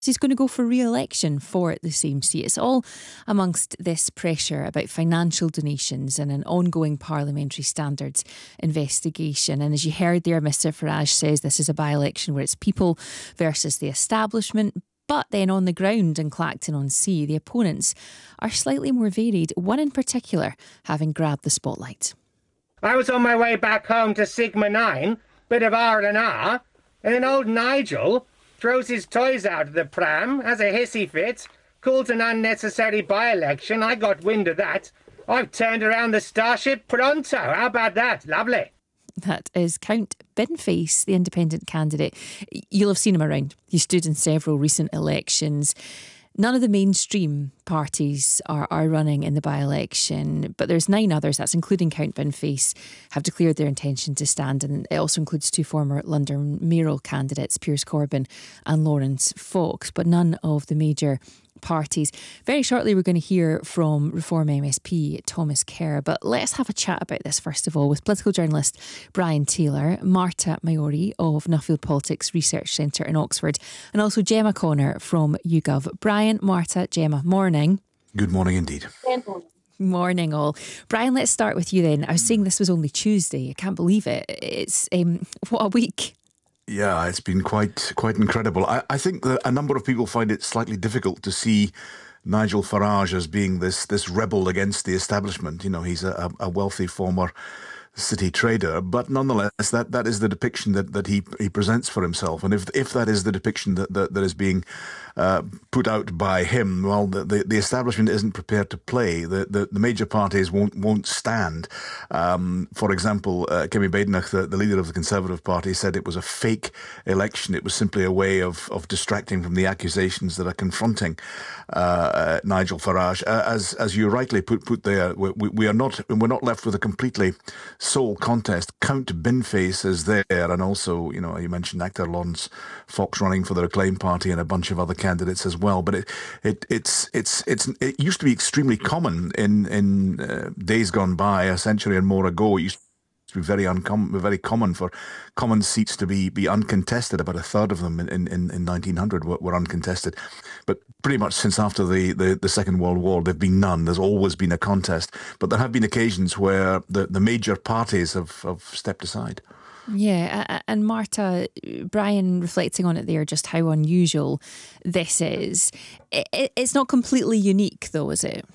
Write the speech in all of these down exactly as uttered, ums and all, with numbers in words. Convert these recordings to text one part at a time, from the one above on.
he's going to go for re-election for the same seat. It's all amongst this pressure about financial donations and an ongoing parliamentary standards investigation. And as you heard there, Mr Farage says this is a by-election where it's people versus the establishment. But then on the ground in Clacton-on-Sea, the opponents are slightly more varied, one in particular having grabbed the spotlight. I was on my way back home to Sigma nine, bit of R and R, and then old Nigel throws his toys out of the pram, has a hissy fit, calls an unnecessary by-election. I got wind of that. I've turned around the Starship pronto. How about that? Lovely. That is Count Binface, the independent candidate. You'll have seen him around. He stood in several recent elections. None of the mainstream parties are, are running in the by-election, but there's nine others, that's including Count Binface, have declared their intention to stand, and it also includes two former London mayoral candidates, Piers Corbyn and Lawrence Fox, but none of the major parties. Very shortly we're going to hear from Reform M S P Thomas Kerr, but let's have a chat about this first of all with political journalist Brian Taylor, Marta Maiori of Nuffield Politics Research Centre in Oxford, and also Gemma Connor from YouGov. Brian, Marta, Gemma, morning. Good morning indeed. Good morning. Morning all. Brian, let's start with you then. I was saying this was only Tuesday. I can't believe it. It's um, what a week. Yeah, it's been quite quite incredible. I, I think that a number of people find it slightly difficult to see Nigel Farage as being this this rebel against the establishment. You know, he's a, a wealthy former city trader, but nonetheless, that, that is the depiction that, that he he presents for himself. And if if that is the depiction that that, that is being uh, put out by him, well, the, the the establishment isn't prepared to play. The the, the major parties won't won't stand. Um, for example, uh, Kemi Badenoch, the, the leader of the Conservative Party, said it was a fake election. It was simply a way of of distracting from the accusations that are confronting uh, uh, Nigel Farage. Uh, as as you rightly put put there, we, we are not we're not left with a completely sole contest. Count Binface is there, and also, you know, you mentioned actor Lawrence Fox running for the Reclaim Party and a bunch of other candidates as well. But it it it's it's it's it used to be extremely common in in uh, days gone by, a century and more ago. It used to be very uncommon, very common for common seats to be be uncontested. About a third of them in in, in nineteen hundred were, were uncontested. But pretty much since after the, the, the Second World War, there've been none. There's always been a contest. But there have been occasions where the, the major parties have, have stepped aside. Yeah, and Marta, Brian reflecting on it there, just how unusual this is. It, it's not completely unique though, is it?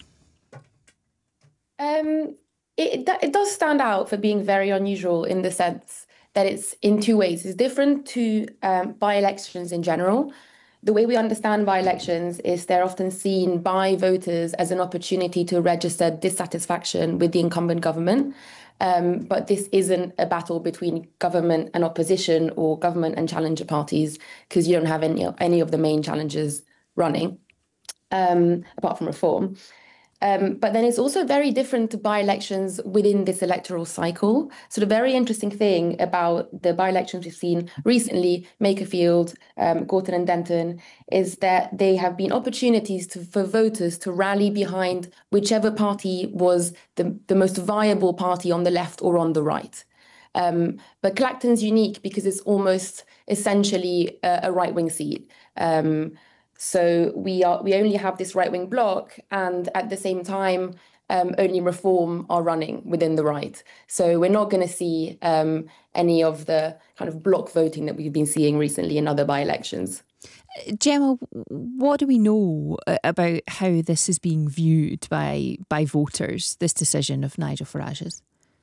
Um, it, it does stand out for being very unusual in the sense that it's in two ways. It's different to um, by-elections in general. The way we understand by-elections is they're often seen by voters as an opportunity to register dissatisfaction with the incumbent government. Um, but this isn't a battle between government and opposition or government and challenger parties, because you don't have any, any of the main challengers running, um, apart from Reform. Um, but then it's also very different to by-elections within this electoral cycle. So the very interesting thing about the by-elections we've seen recently, Makerfield, um, Gorton and Denton, is that they have been opportunities to, for voters to rally behind whichever party was the, the most viable party on the left or on the right. Um, but Clacton's unique because it's almost essentially a, a right-wing seat. Um, So we are we only have this right-wing bloc, and at the same time, um, only Reform are running within the right. So we're not going to see um, any of the kind of bloc voting that we've been seeing recently in other by-elections. Gemma, what do we know about how this is being viewed by by voters, this decision of Nigel Farage's?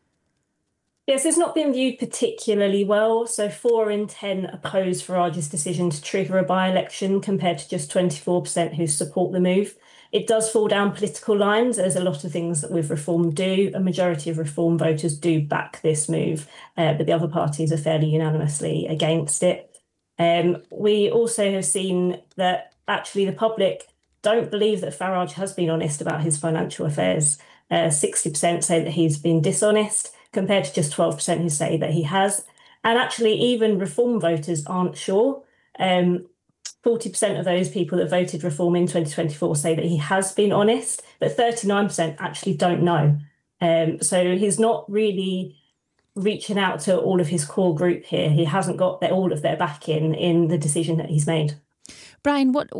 Yes, it's not been viewed particularly well. So four in ten oppose Farage's decision to trigger a by-election compared to just twenty-four percent who support the move. It does fall down political lines, as a lot of things that with Reform do. A majority of Reform voters do back this move, uh, but the other parties are fairly unanimously against it. Um, we also have seen that actually the public don't believe that Farage has been honest about his financial affairs. Uh, sixty percent say that he's been dishonest, compared to just twelve percent who say that he has. And actually, even Reform voters aren't sure. Um, forty percent of those people that voted Reform in twenty twenty-four say that he has been honest, but thirty-nine percent actually don't know. Um, so he's not really reaching out to all of his core group here. He hasn't got their, all of their backing in the decision that he's made. Brian, what